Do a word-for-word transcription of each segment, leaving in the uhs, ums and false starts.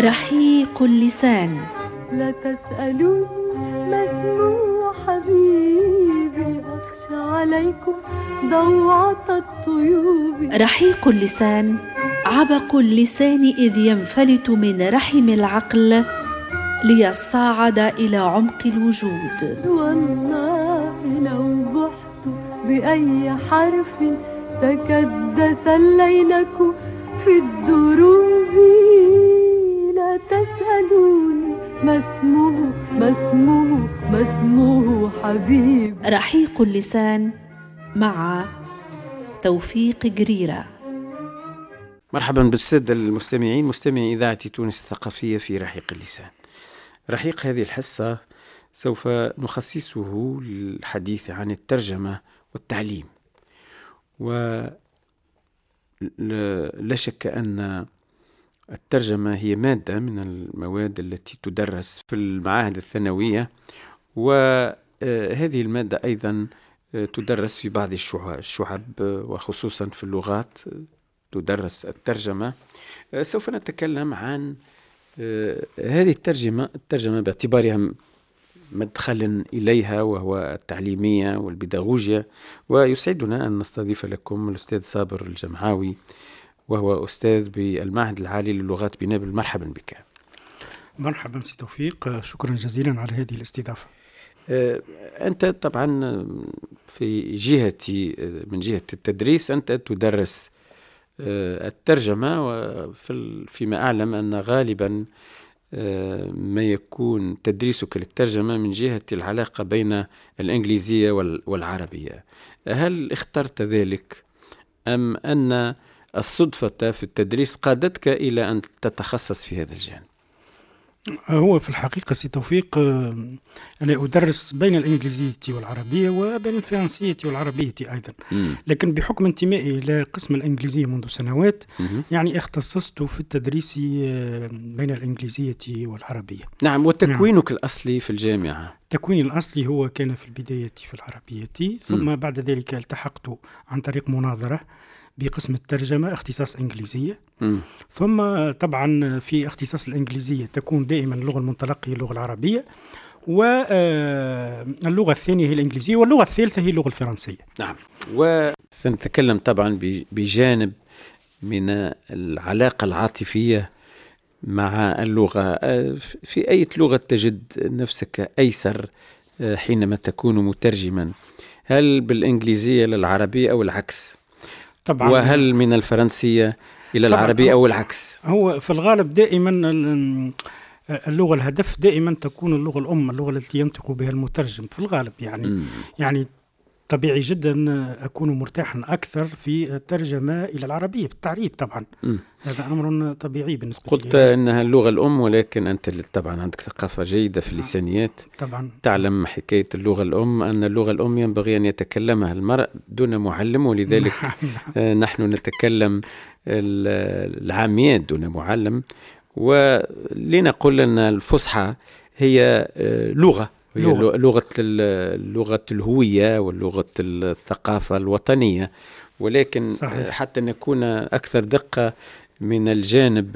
رحيق اللسان. لا تسألوني ما اسمه حبيبي، أخشى عليكم ضوعة الطيوب. رحيق اللسان عبق اللسان إذ ينفلت من رحم العقل ليصعد إلى عمق الوجود. والله لو بحت بأي حرف تكدس الليلك في الدروب. لا تسألوني ما اسمه ما اسمه ما اسمه حبيب. رحيق اللسان مع توفيق جريرة. مرحبا بالسادة المستمعين، مستمعي إذاعة تونس الثقافية في رحيق اللسان. رحيق هذه الحصة سوف نخصصه للحديث عن الترجمة والتعليم. ولا شك أن الترجمة هي مادة من المواد التي تدرس في المعاهد الثانوية، وهذه المادة أيضا تدرس في بعض الشعب وخصوصا في اللغات تدرس الترجمة. سوف نتكلم عن هذه الترجمة الترجمة باعتبارها مدخلا إليها وهو التعليمية والبيداغوجيا. ويسعدنا أن نستضيف لكم الأستاذ صابر الجمعاوي، وهو أستاذ بالمعهد العالي للغات بنابل. مرحبا بك. مرحبا سي توفيق، شكرا جزيلا على هذه الاستضافة. أنت طبعا في جهة من جهة التدريس أنت تدرس الترجمة، وفيما أعلم أن غالبا ما يكون تدريسك للترجمة من جهة العلاقة بين الإنجليزية والعربية. هل اخترت ذلك أم أن الصدفة في التدريس قادتك إلى أن تتخصص في هذا الجانب؟ هو في الحقيقة سي توفيق أنا أدرس بين الإنجليزية والعربية وبين الفرنسية والعربية أيضا، م. لكن بحكم انتمائي إلى قسم الإنجليزية منذ سنوات م. يعني اختصصت في التدريس بين الإنجليزية والعربية. نعم. وتكوينك نعم. الأصلي في الجامعة؟ تكويني الأصلي هو كان في البداية في العربية، ثم م. بعد ذلك التحقت عن طريق مناظرة بقسم الترجمة اختصاص إنجليزية. م. ثم طبعا في اختصاص الإنجليزية تكون دائما اللغة المنطلقة هي اللغة العربية، واللغة الثانية هي الإنجليزية، واللغة الثالثة هي اللغة الفرنسية. نعم. وسنتكلم طبعا بجانب من العلاقة العاطفية مع اللغة. في أي لغة تجد نفسك أيسر حينما تكون مترجما؟ هل بالإنجليزية للعربية أو العكس؟ طبعا. وهل من الفرنسية إلى العربية أو العكس؟ هو في الغالب دائما اللغة الهدف دائما تكون اللغة الأم، اللغة التي ينطق بها المترجم في الغالب. يعني م. يعني طبيعي جدا أكون مرتاحا أكثر في الترجمة إلى العربية بالتعريب طبعا. م. هذا أمر طبيعي بالنسبة لي. قلت أنها اللغة الأم، ولكن أنت طبعا عندك ثقافة جيدة في اللسانيات. طبعا. تعلم حكاية اللغة الأم أن اللغة الأم ينبغي أن يتكلمها المرء دون معلم، ولذلك نحن نتكلم العاميات دون معلم. ولنقول أن الفصحى هي لغة هي لغة لغة, لغة الهوية واللغة الثقافة الوطنية، ولكن صحيح. حتى نكون أكثر دقة من الجانب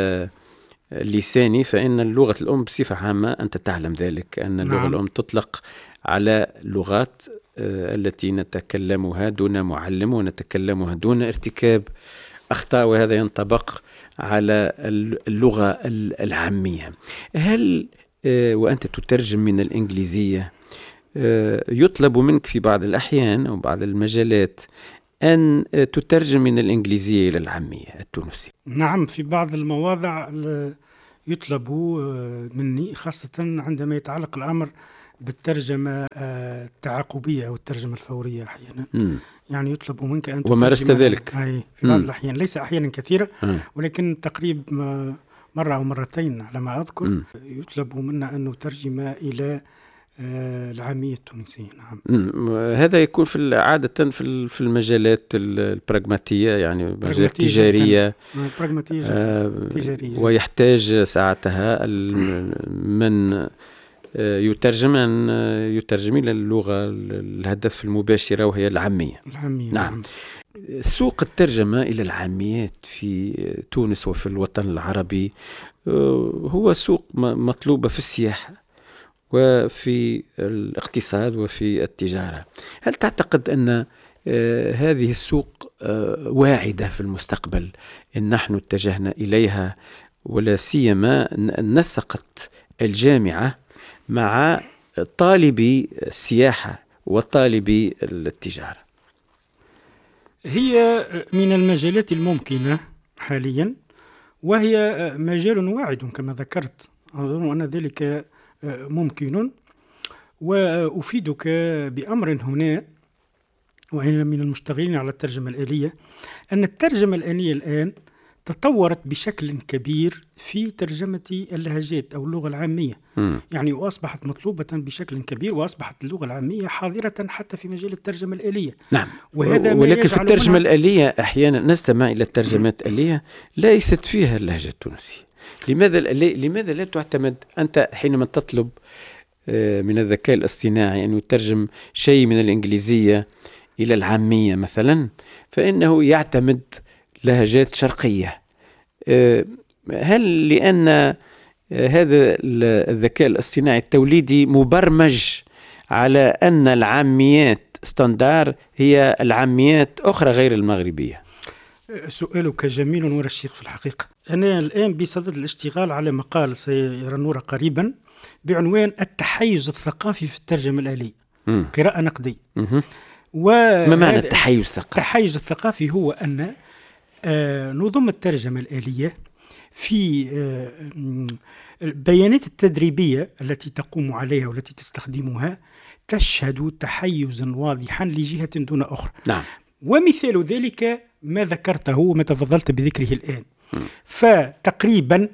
اللساني، فإن اللغة الأم بصفة عامة أنت تعلم ذلك أن اللغة نعم. الأم تطلق على لغات التي نتكلمها دون معلم ونتكلمها دون ارتكاب أخطاء، وهذا ينطبق على اللغة العامية. هل وأنت تترجم من الإنجليزية يطلب منك في بعض الأحيان أو بعض المجالات أن تترجم من الإنجليزية إلى العامية التونسية؟ نعم، في بعض المواضع يطلب مني، خاصة عندما يتعلق الأمر بالترجمة التعاقبية أو الترجمة الفورية أحيانا. م. يعني يطلب منك أن تترجم. ومارست ذلك؟ في بعض الأحيان، ليس أحيانا كثيرة، م. ولكن تقريب مرة أو مرتين على ما أذكر. م. يطلب منا أن نترجم إلى العامية التونسية. نعم. هذا يكون في عادة في في المجالات البراغماتية، يعني مجالات تجارية. براغماتية آه تجارية. ويحتاج ساعتها من يترجم أن يترجم إلى اللغة الهدف المباشرة وهي العامية. العامية. نعم. سوق الترجمة إلى العاميات في تونس وفي الوطن العربي هو سوق مطلوبة في السياحة وفي الاقتصاد وفي التجارة. هل تعتقد أن هذه السوق واعدة في المستقبل إن نحن اتجهنا إليها، ولا سيما نسقت الجامعة مع طالبي السياحة وطالبي التجارة؟ هي من المجالات الممكنة حاليا، وهي مجال واعد كما ذكرت. أظن أن ذلك ممكن، وأفيدك بأمر هنا، وأنا من المشتغلين على الترجمة الآلية، أن الترجمة الآلية الآن تطورت بشكل كبير في ترجمة اللهجات أو اللغة العامية. م. يعني وأصبحت مطلوبة بشكل كبير، وأصبحت اللغة العامية حاضرة حتى في مجال الترجمة الآلية. نعم. وهذا ولكن في الترجمة الآلية أحيانا نستمع إلى الترجمات الآلية ليست فيها اللهجة التونسية. لماذا لماذا لا تعتمد أنت حينما تطلب من الذكاء الاصطناعي أن يترجم شيء من الإنجليزية إلى العامية مثلا، فإنه يعتمد لهجات شرقية؟ هل لأن هذا الذكاء الاصطناعي التوليدي مبرمج على أن العاميات ستاندار هي العاميات أخرى غير المغربية؟ سؤالك جميل ورشيق في الحقيقة. أنا الآن بصدد الاشتغال على مقال سيرى النور قريبا بعنوان التحيز الثقافي في الترجمة الآلية، م. قراءة نقدية. ما معنى التحيز الثقافي؟ التحيز الثقافي هو أن آه نظم الترجمة الآلية في آه البيانات التدريبية التي تقوم عليها والتي تستخدمها تشهد تحيزا واضحا لجهة دون أخرى. نعم. ومثال ذلك ما ذكرته وما تفضلت بذكره الآن. م. فتقريبا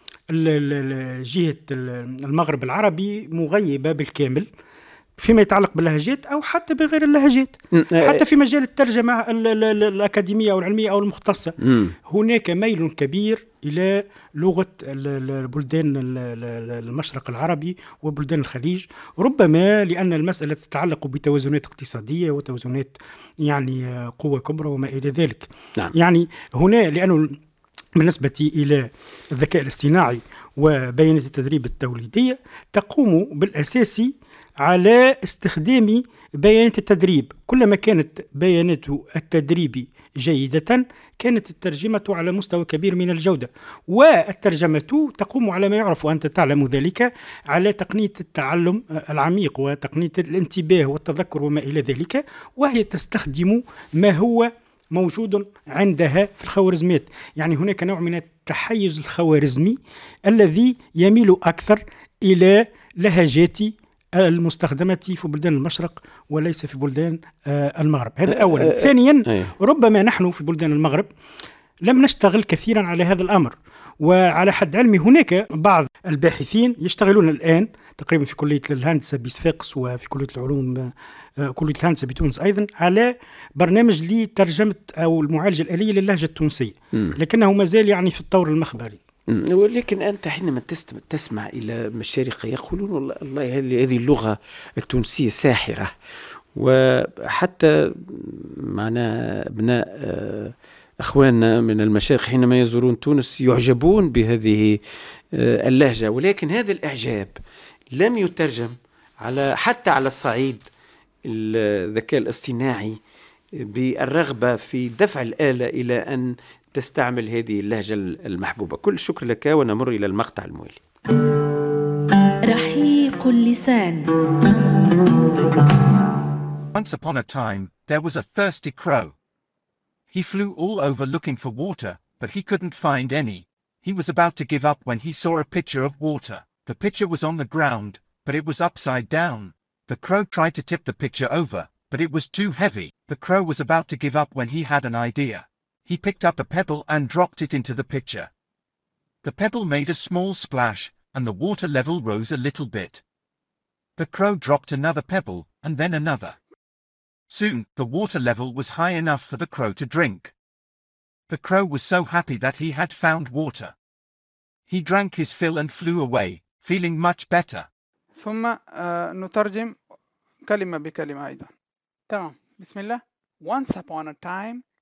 جهة المغرب العربي مغيبة بالكامل فيما يتعلق باللهجات أو حتى بغير اللهجات، حتى في مجال الترجمة الأكاديمية أو العلمية أو المختصة. هناك ميل كبير إلى لغة البلدان المشرق العربي وبلدان الخليج، ربما لأن المسألة تتعلق بتوازنات اقتصادية وتوازنات يعني قوة كبرى وما إلى ذلك. نعم. يعني هنا لأنه بالنسبة إلى الذكاء الاصطناعي وبيانات التدريب التوليدية تقوم بالأساس على استخدام بيانات التدريب. كلما كانت بيانات التدريب جيدة كانت الترجمة على مستوى كبير من الجودة، والترجمة تقوم على ما يعرف وأنت تعلم ذلك على تقنية التعلم العميق وتقنية الانتباه والتذكر وما إلى ذلك، وهي تستخدم ما هو موجود عندها في الخوارزميات. يعني هناك نوع من التحيز الخوارزمي الذي يميل أكثر إلى لهجات المستخدمة في بلدان المشرق وليس في بلدان المغرب. هذا أولا. ثانيا، ربما نحن في بلدان المغرب لم نشتغل كثيرا على هذا الأمر، وعلى حد علمي هناك بعض الباحثين يشتغلون الآن تقريبا في كلية الهندسة بصفاقس وفي كلية العلوم كلية الهندسة بتونس أيضا على برنامج لترجمة أو المعالجة الآلية للهجة التونسية، لكنه ما زال يعني في الطور المخبري. ولكن أنت حينما تسمع إلى مشارقة يقولون والله الله هذه اللغة التونسية ساحرة، وحتى معنا أبناء أخواننا من المشارق حينما يزورون تونس يعجبون بهذه اللهجة، ولكن هذا الإعجاب لم يترجم على حتى على الصعيد الذكاء الاصطناعي بالرغبة في دفع الآلة إلى أن تستعمل هذه اللهجة المحبوبة. كل الشكر لك، ونمر إلى المقطع الموالي. رحيق اللسان. Once upon a time, there was a thirsty crow. He flew all over looking for water, but he couldn't find any. He was about to give up when he saw a pitcher of water. The pitcher was on the ground, but it was upside down. The crow tried to tip the pitcher over, but it was too heavy. The crow was about to give up when he had an idea. He picked up a pebble and dropped it into the pitcher. The pebble made a small splash, and the water level rose a little bit. The crow dropped another pebble, and then another. Soon, the water level was high enough for the crow to drink. The crow was so happy that he had found water. He drank his fill and flew away, feeling much better. ثم نترجم كلمة بكلمة أيضا. تمام. بسم الله. Once upon a time,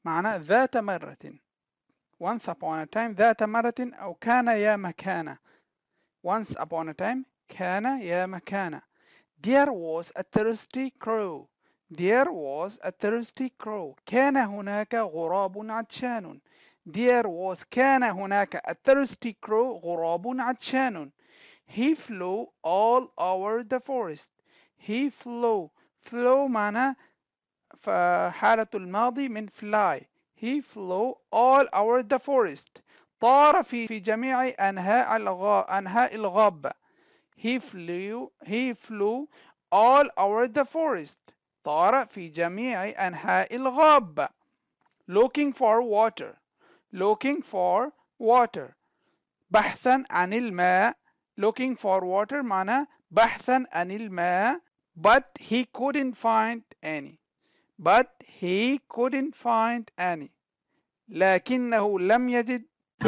معنى ذات مرة. once upon a time ذات مرة أو كان يا مكان. once upon a time كان يا مكان. There was a thirsty crow. There was a thirsty crow. كان هناك غراب عطشان. There was كان هناك a thirsty crow غراب عطشان. He flew all over the forest. He flew. flew معنى حالة الماضي من fly. He flew all over the forest. طار في في جميع أنحاء الغا أنحاء الغابة. He flew he flew all over the forest. طار في جميع أنحاء الغابة. Looking for water. Looking for water. بحثا عن الماء. Looking for water معنى بحثا عن الماء. But he couldn't find any. But he couldn't find any. لكنه لم يجد.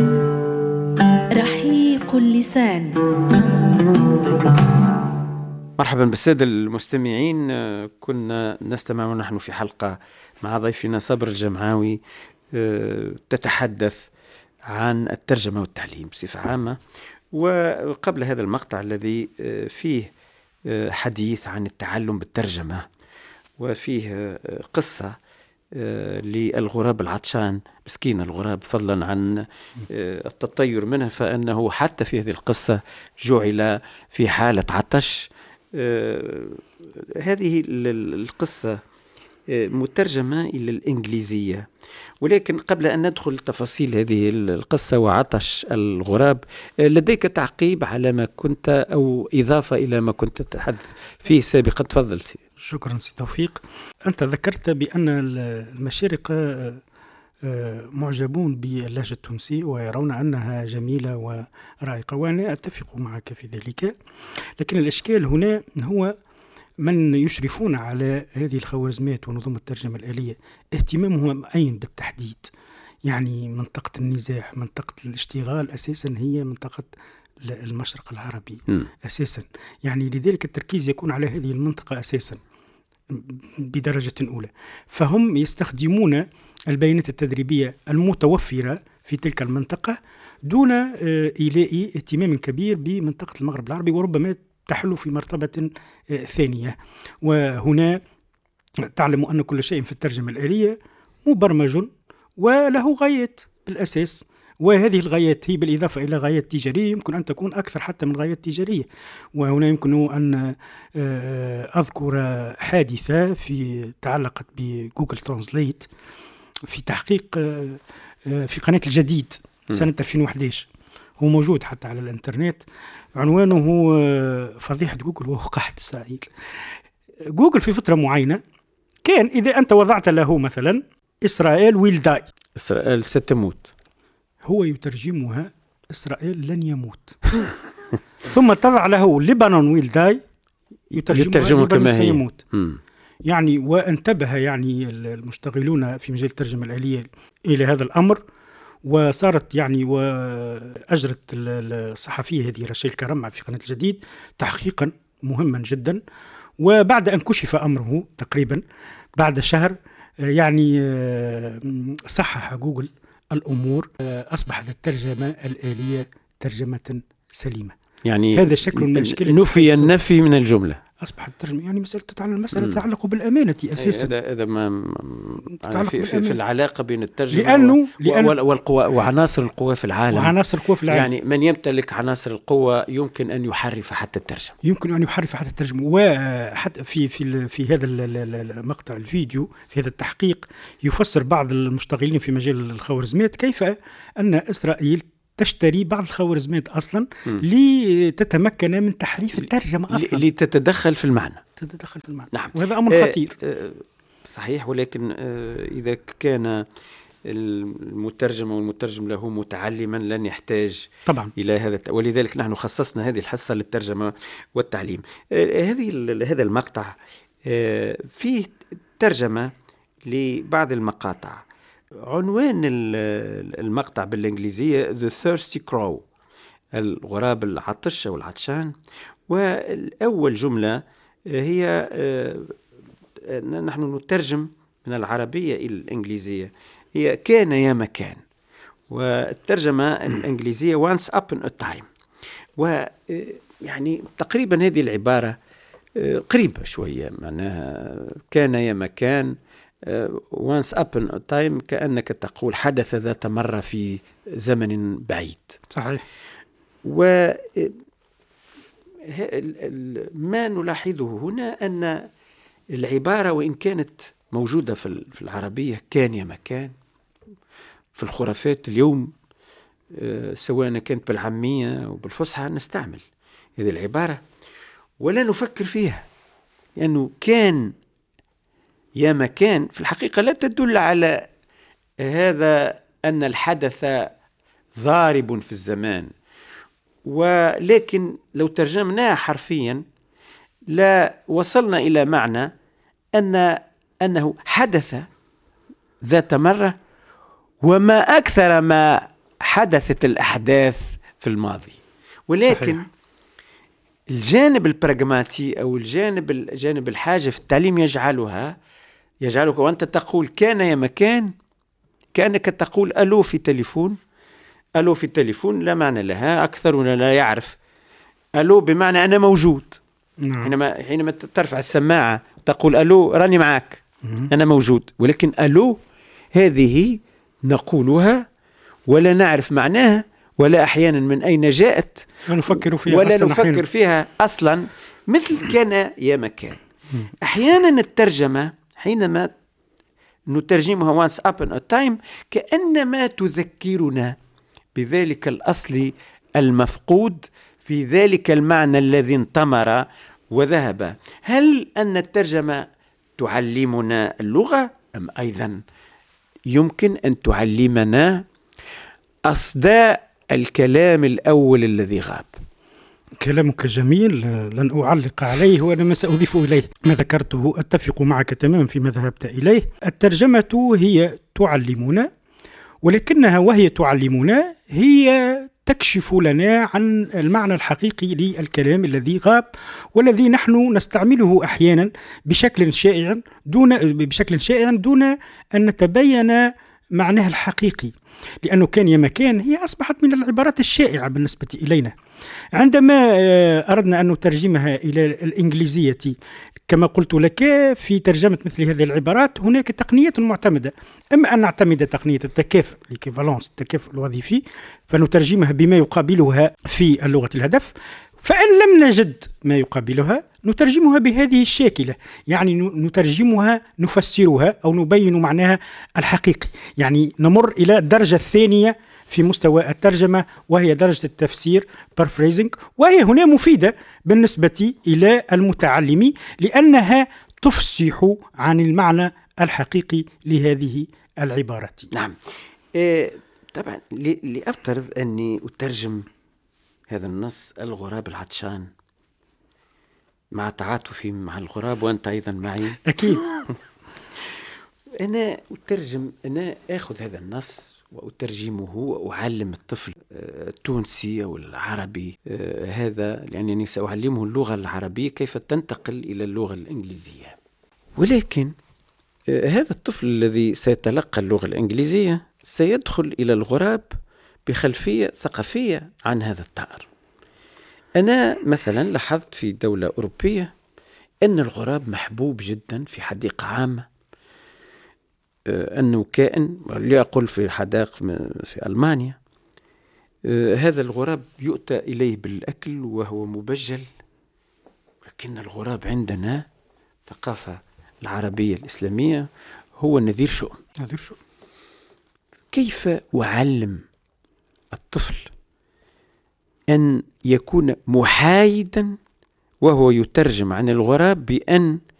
رحيق اللسان. مرحبا بالسادة المستمعين. كنا نستمع ونحن في حلقة مع ضيفنا صابر الجمعاوي تتحدث عن الترجمة والتعليم بصفة عامة. وقبل هذا المقطع الذي فيه حديث عن التعلم بالترجمة وفيه قصة للغراب العطشان، مسكين الغراب، فضلا عن التطير منه، فإنه حتى في هذه القصة جعل في حالة عطش. هذه القصة مترجمة إلى الإنجليزية، ولكن قبل أن ندخل تفاصيل هذه القصة وعطش الغراب، لديك تعقيب على ما كنت أو إضافة إلى ما كنت تتحدث فيه سابقا؟ تفضل. شكرا سي توفيق. أنت ذكرت بأن المشارقة معجبون باللهجة التونسية ويرون أنها جميلة ورائقة، وأنا أتفق معك في ذلك. لكن الإشكال هنا هو من يشرفون على هذه الخوارزميات ونظم الترجمة الآلية اهتمامهم أين بالتحديد. يعني منطقة النزاح، منطقة الاشتغال أساسا هي منطقة المشرق العربي م. أساسا، يعني لذلك التركيز يكون على هذه المنطقة أساسا بدرجة أولى. فهم يستخدمون البيانات التدريبية المتوفرة في تلك المنطقة دون إيلاء اهتمام كبير بمنطقة المغرب العربي، وربما تحل في مرتبة ثانية. وهنا تعلم أن كل شيء في الترجمة الآلية مبرمج وله غايات بالأساس، وهذه الغايات هي بالإضافة إلى غايات تجارية يمكن أن تكون أكثر حتى من غايات تجارية. وهنا يمكن أن أذكر حادثة في تعلقت بجوجل ترانسليت في تحقيق في قناة الجديد سنة ألفين وأحد عشر، هو موجود حتى على الانترنت، عنوانه فضيحة جوجل ووقحت إسرائيل. جوجل في فترة معينة كان إذا أنت وضعت له مثلا إسرائيل ويل داي، إسرائيل ستموت، هو يترجمها إسرائيل لن يموت. ثم تضع له لبنان ويل داي، يترجمها لبنان سيموت. يعني وانتبه يعني المشتغلون في مجال الترجمة الآلية إلى هذا الأمر، وصارت يعني وأجرت الصحفية هذه رشيل كرم في قناة الجديد تحقيقا مهما جدا. وبعد أن كشف أمره تقريبا بعد شهر يعني صحح جوجل الأمور، أصبحت الترجمة الآلية ترجمة سليمة. يعني هذا شكل من أشكال نفي النفي من الجملة، أصبحت الترجمة يعني مسألة تتعلق المسألة تتعلق بالأمانة أساسا. هذا هذا ما في, في, في العلاقة بين الترجمة لأنه والقوى وعناصر القوى في العالم. وعناصر القوى في العالم يعني من يمتلك عناصر القوة يمكن أن يحرف حتى الترجمة. يمكن أن يحرف حتى الترجمة. وحتى في في في هذا المقطع الفيديو في هذا التحقيق يفسر بعض المشتغلين في مجال الخوارزميات كيف أن إسرائيل تشتري بعض الخوارزميات أصلا م. لتتمكن من تحريف الترجمة أصلا، لتتدخل في المعنى تتدخل في المعنى. نعم. وهذا أمر خطير. آه آه صحيح. ولكن آه إذا كان المترجم والمترجم له متعلما لن يحتاج طبعا إلى هذا، ولذلك نحن خصصنا هذه الحصة للترجمة والتعليم. آه هذه هذا المقطع آه فيه ترجمة لبعض المقاطع. عنوان المقطع بالإنجليزية The Thirsty Crow، الغراب العطش أو العطشان. والأول جملة هي نحن نترجم من العربية إلى الإنجليزية. هي كان يا مكان، والترجمة الإنجليزية once upon a time. ويعني تقريبا هذه العبارة قريبة شوية، معناها كان يا مكان once upon a time، كأنك تقول حدث ذات مرة في زمن بعيد. صحيح. و ما نلاحظه هنا أن العبارة وإن كانت موجودة في العربية كان يا مكان، في الخرافات اليوم سواء كانت بالعامية أو بالفصحى نستعمل هذه العبارة ولا نفكر فيها، لأنه كان يا مكان في الحقيقة لا تدل على هذا أن الحدث ضارب في الزمان، ولكن لو ترجمناها حرفيا لا وصلنا إلى معنى أن أنه حدث ذات مرة، وما أكثر ما حدثت الأحداث في الماضي. ولكن صحيح. الجانب البراغماتي أو الجانب الجانب الحاجة في التعليم يجعلها يجعلك وأنت تقول كان يا مكان كأنك تقول ألو في تليفون. ألو في التليفون لا معنى لها، أكثرنا لا يعرف ألو بمعنى أنا موجود. نعم. حينما حينما ترفع السماعة تقول ألو راني معك، مم. أنا موجود. ولكن ألو هذه نقولها ولا نعرف معناها ولا أحيانا من أين جاءت نفكر فيها ولا أصلاً نفكر حين. فيها أصلا، مثل كان يا مكان. أحيانا الترجمة حينما نترجمها once upon a time كأنما تذكرنا بذلك الأصل المفقود في ذلك المعنى الذي انطمر وذهب. هل أن الترجمة تعلمنا اللغة أم أيضا يمكن أن تعلمنا أصداء الكلام الأول الذي غاب؟ كلامك جميل، لن أعلق عليه وأنا ما سأضيف إليه ما ذكرته. أتفق معك تماما فيما ذهبت إليه. الترجمة هي تعلمنا، ولكنها وهي تعلمنا هي تكشف لنا عن المعنى الحقيقي للكلام الذي غاب والذي نحن نستعمله أحيانا بشكل شائع دون بشكل شائع دون أن نتبين معناها الحقيقي، لأنه كان يا مكان هي أصبحت من العبارات الشائعة بالنسبة إلينا. عندما أردنا أن نترجمها إلى الإنجليزية كما قلت لك في ترجمة مثل هذه العبارات هناك تقنية معتمدة، أما أن نعتمد تقنية التكافؤ الإيكيفالونس التكافؤ الوظيفي فنترجمها بما يقابلها في اللغة الهدف، فإن لم نجد ما يقابلها نترجمها بهذه الشاكلة، يعني نترجمها نفسرها أو نبين معناها الحقيقي، يعني نمر إلى الدرجة الثانية في مستوى الترجمة وهي درجة التفسير paraphrasing، وهي هنا مفيدة بالنسبة إلى المتعلم لأنها تفصح عن المعنى الحقيقي لهذه العبارات. نعم. إيه طبعا لأفترض أني أترجم هذا النص الغراب العطشان مع تعاطفي مع الغراب وأنت أيضا معي أكيد. أنا أترجم أنا أخذ هذا النص وأترجمه وأعلم الطفل التونسي أو العربي هذا، لأنني سأعلمه اللغة العربية كيف تنتقل إلى اللغة الإنجليزية. ولكن هذا الطفل الذي سيتلقى اللغة الإنجليزية سيدخل إلى الغراب بخلفية ثقافية عن هذا الطائر. أنا مثلا لاحظت في دولة أوروبية أن الغراب محبوب جدا في حديقة عامة، أنه كائن ليقل في حدائق في ألمانيا هذا الغراب يؤتى إليه بالأكل وهو مبجل، لكن الغراب عندنا ثقافة العربية الإسلامية هو نذير شؤم. نذير شؤم. كيف أعلم الطفل أن يكون محايدا وهو يترجم عن الغراب بأن